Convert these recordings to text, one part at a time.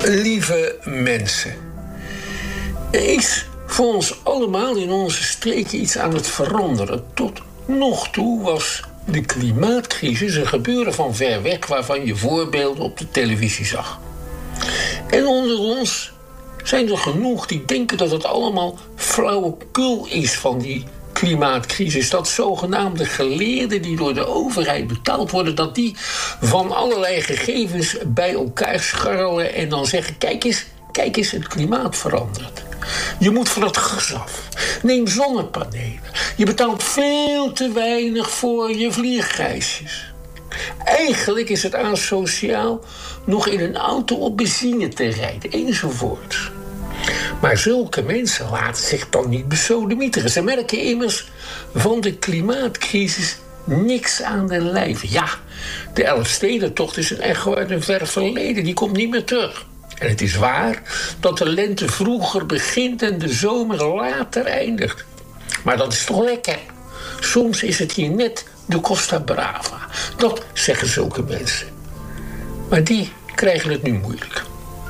Lieve mensen, er is voor ons allemaal in onze streken iets aan het veranderen. Tot nog toe was de klimaatcrisis een gebeuren van ver weg waarvan je voorbeelden op de televisie zag. En onder ons zijn er genoeg die denken dat het allemaal flauwekul is van die klimaatcrisis. Dat zogenaamde geleerden die door de overheid betaald worden, dat die van allerlei gegevens bij elkaar scharrelen en dan zeggen: kijk eens, het klimaat verandert. Je moet van het gas af. Neem zonnepanelen. Je betaalt veel te weinig voor je vliegreisjes. Eigenlijk is het asociaal nog in een auto op benzine te rijden, enzovoort. Maar zulke mensen laten zich dan niet besodemieteren. Ze merken immers van de klimaatcrisis niks aan de lijve. Ja, de Elfstedentocht is een echo uit een ver verleden. Die komt niet meer terug. En het is waar dat de lente vroeger begint en de zomer later eindigt. Maar dat is toch lekker. Soms is het hier net de Costa Brava. Dat zeggen zulke mensen. Maar die krijgen het nu moeilijk.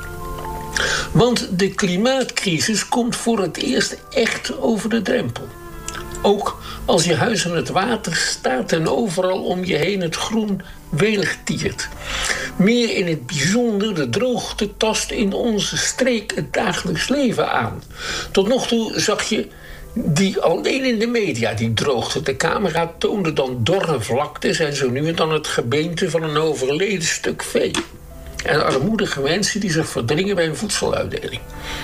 Want de klimaatcrisis komt voor het eerst echt over de drempel. Ook als je huis aan het water staat en overal om je heen het groen welig tiert. Meer in het bijzonder de droogte tast in onze streek het dagelijks leven aan. Tot nog toe zag je die alleen in de media, die droogte. De camera toonde dan dorre vlaktes en zo nu en dan het gebeente van een overleden stuk vee. En armoedige mensen die zich verdringen bij een voedseluitdeling.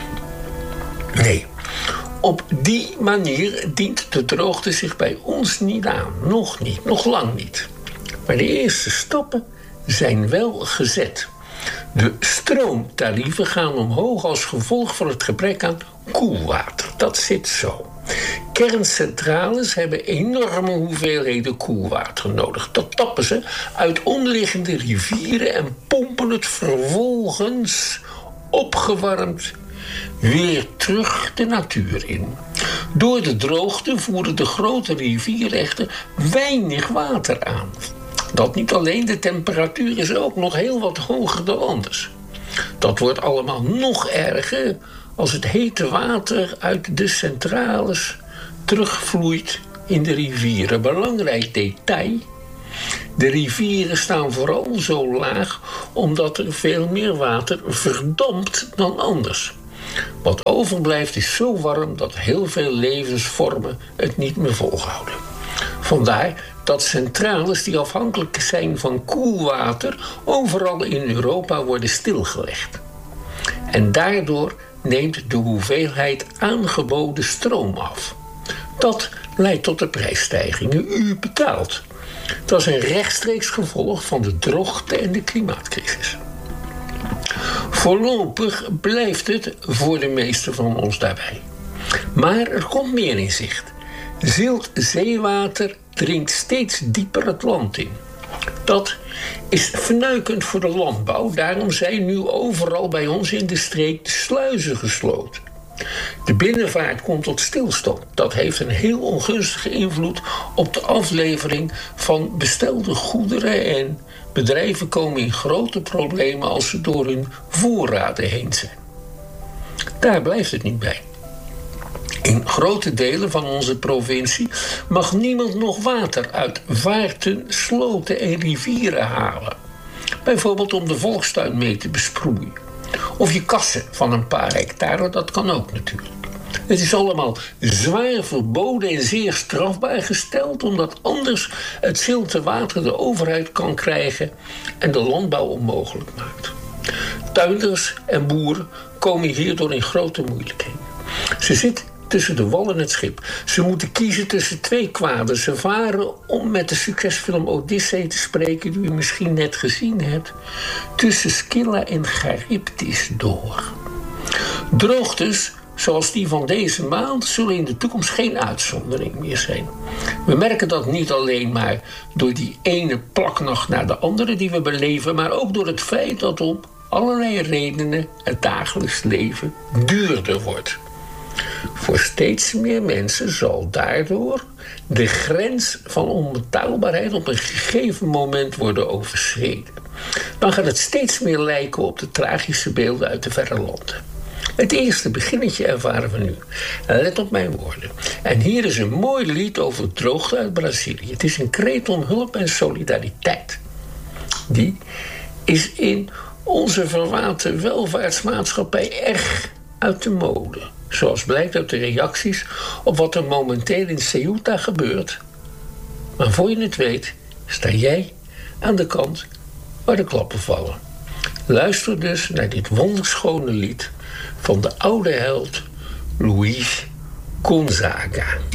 Nee, op die manier dient de droogte zich bij ons niet aan. Nog niet, nog lang niet. Maar de eerste stappen zijn wel gezet. De stroomtarieven gaan omhoog als gevolg van het gebrek aan koelwater. Dat zit zo. Kerncentrales hebben enorme hoeveelheden koelwater nodig. Dat tappen ze uit omliggende rivieren en pompen het vervolgens opgewarmd weer terug de natuur in. Door de droogte voeren de grote rivieren echter weinig water aan. Dat niet alleen, de temperatuur is ook nog heel wat hoger dan anders. Dat wordt allemaal nog erger als het hete water uit de centrales terugvloeit in de rivieren. Belangrijk detail: de rivieren staan vooral zo laag omdat er veel meer water verdampt dan anders. Wat overblijft is zo warm dat heel veel levensvormen het niet meer volhouden. Vandaar dat centrales die afhankelijk zijn van koelwater overal in Europa worden stilgelegd. En daardoor neemt de hoeveelheid aangeboden stroom af. Dat leidt tot de prijsstijgingen. U betaalt. Dat is een rechtstreeks gevolg van de droogte en de klimaatcrisis. Voorlopig blijft het voor de meesten van ons daarbij. Maar er komt meer in zicht. Zilt zeewater dringt steeds dieper het land in. Dat is vernuikend voor de landbouw. Daarom zijn nu overal bij ons in de streek de sluizen gesloten. De binnenvaart komt tot stilstand. Dat heeft een heel ongunstige invloed op de aflevering van bestelde goederen en bedrijven komen in grote problemen als ze door hun voorraden heen zijn. Daar blijft het niet bij. In grote delen van onze provincie mag niemand nog water uit vaarten, sloten en rivieren halen. Bijvoorbeeld om de volkstuin mee te besproeien. Of je kassen van een paar hectare, dat kan ook natuurlijk. Het is allemaal zwaar verboden en zeer strafbaar gesteld, omdat anders het zilte water de overheid kan krijgen en de landbouw onmogelijk maakt. Tuinders en boeren komen hierdoor in grote moeilijkheden. Ze zitten tussen de wal en het schip. Ze moeten kiezen tussen twee kwaden. Ze varen, om met de succesfilm Odyssee te spreken, die u misschien net gezien hebt, tussen Scylla en Charybdis door. Droogtes zoals die van deze maand zullen in de toekomst geen uitzondering meer zijn. We merken dat niet alleen maar door die ene plaknacht naar de andere die we beleven, maar ook door het feit dat om allerlei redenen het dagelijks leven duurder wordt. Voor steeds meer mensen zal daardoor de grens van onbetaalbaarheid op een gegeven moment worden overschreden. Dan gaat het steeds meer lijken op de tragische beelden uit de verre landen. Het eerste beginnetje ervaren we nu. Let op mijn woorden. En hier is een mooi lied over droogte uit Brazilië. Het is een kreet om hulp en solidariteit. Die is in onze verwaten welvaartsmaatschappij erg uit de mode. Zoals blijkt uit de reacties op wat er momenteel in Ceuta gebeurt. Maar voor je het weet, sta jij aan de kant waar de klappen vallen. Luister dus naar dit wonderschone lied van de oude held Luis Gonzaga.